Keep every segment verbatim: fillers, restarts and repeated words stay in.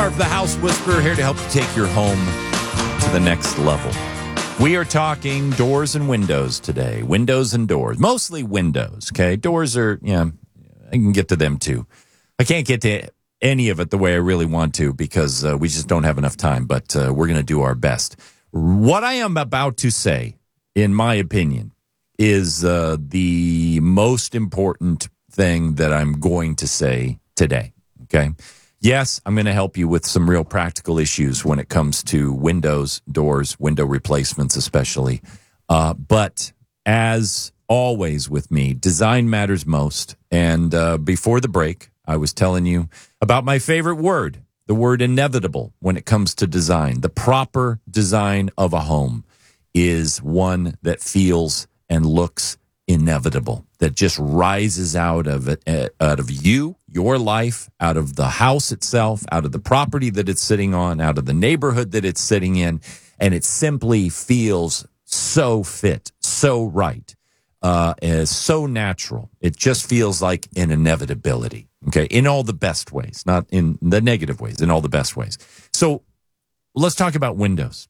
Marv, the House Whisperer, here to help you take your home to the next level. We are talking doors and windows today. Windows and doors. Mostly windows, okay? Doors are, yeah, I can get to them too. I can't get to any of it the way I really want to because uh, we just don't have enough time, but uh, we're going to do our best. What I am about to say, in my opinion, is uh, the most important thing that I'm going to say today, okay? Yes, I'm going to help you with some real practical issues when it comes to windows, doors, window replacements especially. Uh, but as always with me, design matters most. And uh, before the break, I was telling you about my favorite word, the word inevitable when it comes to design. The proper design of a home is one that feels and looks inevitable, that just rises out of it, uh, out of you, your life, out of the house itself, out of the property that it's sitting on, out of the neighborhood that it's sitting in, and it simply feels so fit, so right, uh, is so natural. It just feels like an inevitability, okay, in all the best ways, not in the negative ways, in all the best ways. So let's talk about windows.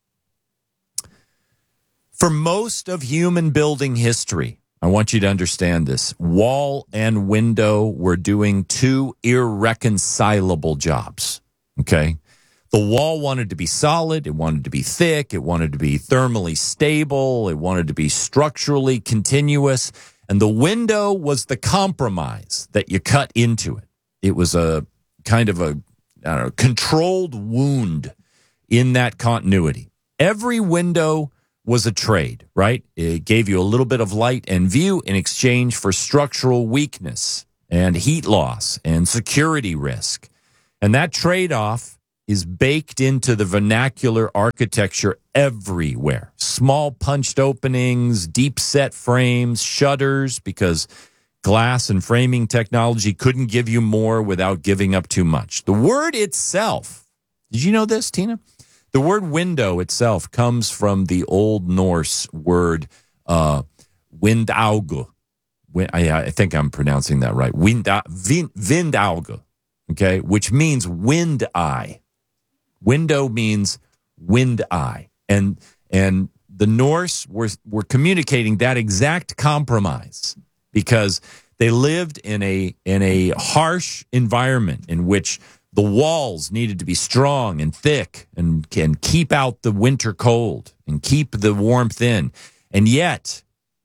For most of human building history, I want you to understand this. Wall and window were doing two irreconcilable jobs, okay? The wall wanted to be solid. It wanted to be thick. It wanted to be thermally stable. It wanted to be structurally continuous. And the window was the compromise that you cut into it. It was a kind of a I don't know, controlled wound in that continuity. Every window was a trade, right? It gave you a little bit of light and view in exchange for structural weakness and heat loss and security risk. And that trade-off is baked into the vernacular architecture everywhere. Small punched openings, deep set frames, shutters, because glass and framing technology couldn't give you more without giving up too much. The word itself, did you know this, Tina? The word window itself comes from the Old Norse word uh, windauge. I, I think I'm pronouncing that right. Wind, wind, windauge, okay, which means wind eye. Window means wind eye. And and the Norse were, were communicating that exact compromise because they lived in a in a harsh environment in which the walls needed to be strong and thick and can keep out the winter cold and keep the warmth in. And yet,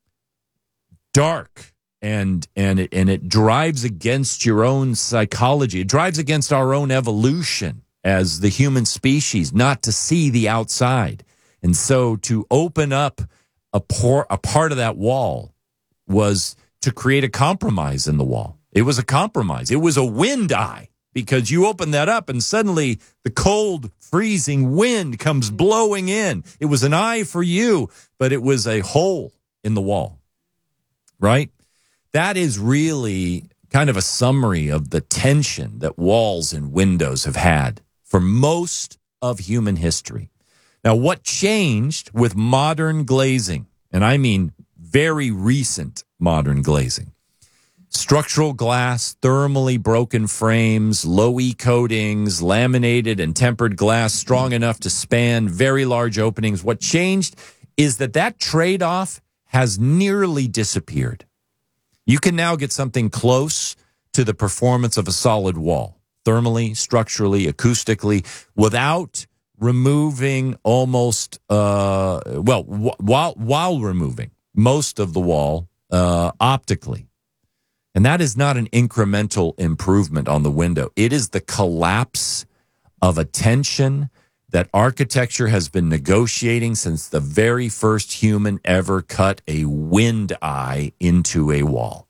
dark and and it, and it drives against your own psychology. It drives against our own evolution as the human species not to see the outside. And so to open up a, por- a part of that wall was to create a compromise in the wall. It was a compromise. It was a wind eye. Because you open that up and suddenly the cold, freezing wind comes blowing in. It was an eye for you, but it was a hole in the wall, right? That is really kind of a summary of the tension that walls and windows have had for most of human history. Now, what changed with modern glazing, and I mean very recent modern glazing? Structural glass, thermally broken frames, low-E coatings, laminated and tempered glass strong enough to span very large openings. What changed is that that trade-off has nearly disappeared. You can now get something close to the performance of a solid wall, thermally, structurally, acoustically, without removing almost, uh, well, w- while, while removing most of the wall uh, optically. And that is not an incremental improvement on the window. It is the collapse of a tension that architecture has been negotiating since the very first human ever cut a wind eye into a wall.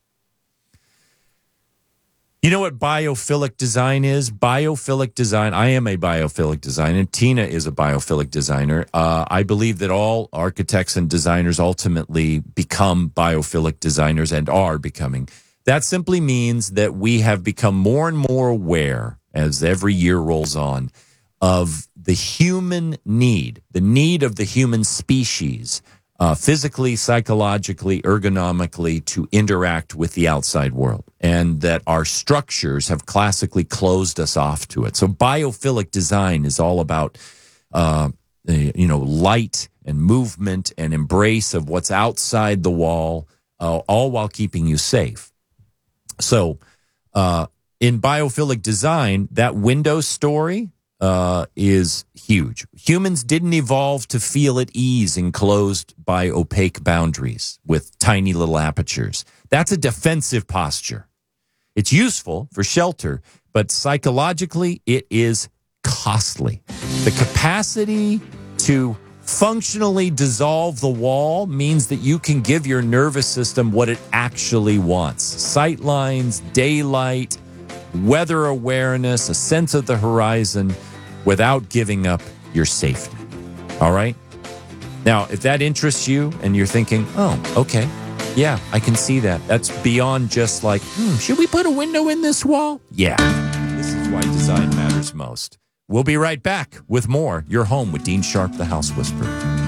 You know what biophilic design is? Biophilic design, I am a biophilic designer. Tina is a biophilic designer. Uh, I believe that all architects and designers ultimately become biophilic designers and are becoming. That simply means that we have become more and more aware as every year rolls on of the human need, the need of the human species uh, physically, psychologically, ergonomically to interact with the outside world, and that our structures have classically closed us off to it. So biophilic design is all about, uh, you know, light and movement and embrace of what's outside the wall, uh, all while keeping you safe. So uh, in biophilic design, that window story uh, is huge. Humans didn't evolve to feel at ease enclosed by opaque boundaries with tiny little apertures. That's a defensive posture. It's useful for shelter, but psychologically, it is costly. The capacity to functionally dissolve the wall means that you can give your nervous system what it actually wants. Sight lines, daylight, weather awareness, a sense of the horizon, without giving up your safety. All right? Now, if that interests you and you're thinking, oh, okay, yeah, I can see that. That's beyond just like, hmm, should we put a window in this wall? Yeah. This is why design matters most. We'll be right back with more. You're home with Dean Sharp, the House Whisperer.